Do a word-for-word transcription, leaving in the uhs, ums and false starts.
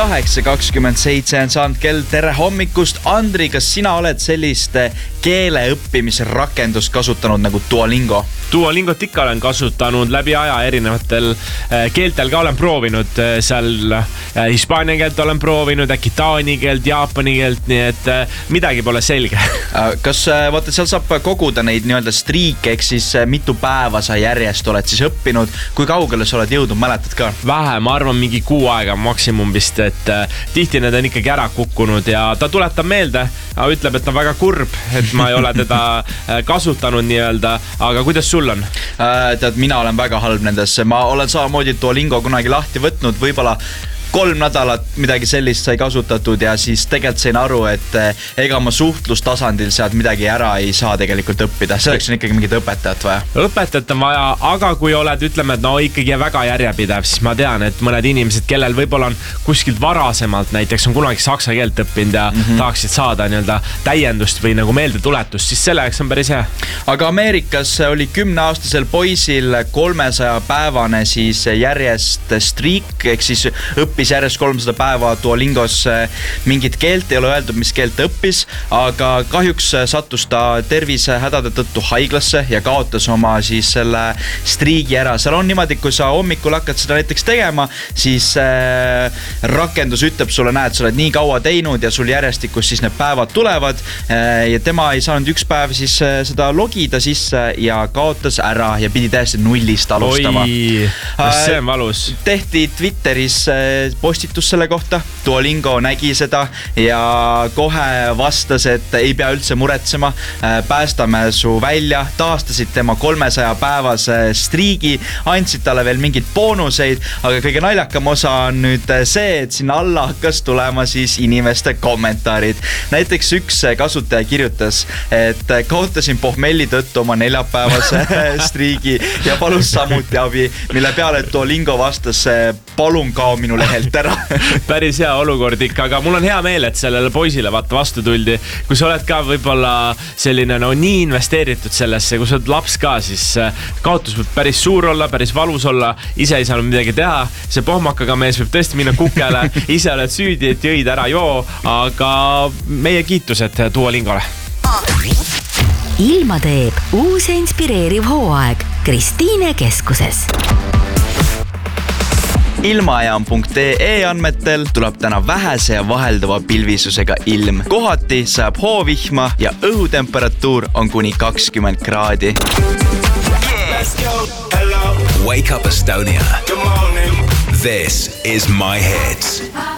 kaheksa kakskümmend seitse on saanud kell. Tere hommikust, Andri, kas sina oled sellist keele õppimise rakendust kasutanud nagu Duolingo? Duolingot ikka olen kasutanud läbi aja erinevatel keeltel ka olen proovinud. Seal hispaania keelt olen proovinud, äkki taani keelt, jaapani keelt, nii et midagi pole selge. Kas vaata, seal saab koguda neid nii-öelda striike, ehk siis mitu päeva sa järjest oled siis õppinud? Kui kaugele sa oled jõudnud, mäletad ka? Vähe, ma arvan mingi kuu aega maksimum vist, et tihti need on ikkagi ära kukkunud ja ta tuletab meelde, ütleb, et on väga kurb, et ma ei ole teda kasutanud nii-öelda, aga kuidas sul on? Tead, mina olen väga halb nendes. Ma olen samamoodi Duolingo kunagi lahti võtnud, võib-olla kolm nädalat midagi sellist sai kasutatud ja siis tegelikult sain aru, et ega ma suhtlustasandil sealt midagi ära ei saa tegelikult õppida. Selleks on ikkagi mingid õpetajat vaja. Õpetajat on vaja, aga kui oled, ütleme, et no ikkagi väga järjepidev, siis ma tean, et mõned inimesed, kellel võib-olla on kuskilt varasemalt, näiteks on kunagi saksa keelt õppinud ja mm-hmm. tahaksid saada nii-öelda täiendust või nagu meeldetuletust, siis selleks on päris hea. Aga Ameerikas oli kümneaastasel poisil kolmesaja päevane siis järjest striik, ehk siis õppis järjest kolmsada päeva Duolingos mingit keelt, ei ole öeldud, mis keelt õppis, aga kahjuks sattus ta tervise hädade tõttu haiglasse ja kaotas oma siis selle striigi ära. Seal on niimoodi, kui sa hommikul hakkad seda näiteks tegema, siis äh, rakendus ütleb sulle, näed, sa oled nii kaua teinud ja sul järjestikus siis need päevad tulevad äh, ja tema ei saanud üks päev siis äh, seda logida sisse ja kaotas ära ja pidi täiesti nullist alustama. Oi, see on valus. Tehti Twitteris äh, postitus selle kohta, Duolingo nägi seda ja kohe vastas, et ei pea üldse muretsema, päästame su välja, taastasid tema kolmesaja päevase striigi, andsid talle veel mingid boonuseid, aga kõige naljakam osa on nüüd see, et sinna alla hakkas tulema siis inimeste kommentaarid. Näiteks üks kasutaja kirjutas, et kaotasin pohmelli tõttu oma neljapäevase striigi ja palus samuti abi, mille peale Duolingo vastas, palun kao minu lehelt ära. Päris hea olukord ikka, aga mul on hea meel, et sellele poisile vaata vastu tuldi. Kui sa oled ka võib-olla selline no nii investeeritud sellesse, kui sa oled laps ka, siis kaotus võib päris suur olla, päris valus olla, ise ei saanud midagi teha. See pohmakaga mees võib tõesti minna kukele, ise oled süüdi, et jõid ära joo, aga meie kiitused Duolingole. Ilma teeb uus ja inspireeriv hooaeg Kristiine keskuses. Ilmajaam punkt ee andmetel tuleb täna vähese ja vahelduva pilvisusega ilm. Kohati saab hoovihma ja õhutemperatuur on kuni kakskümmend kraadi. Wake up Estonia. This is My Hits.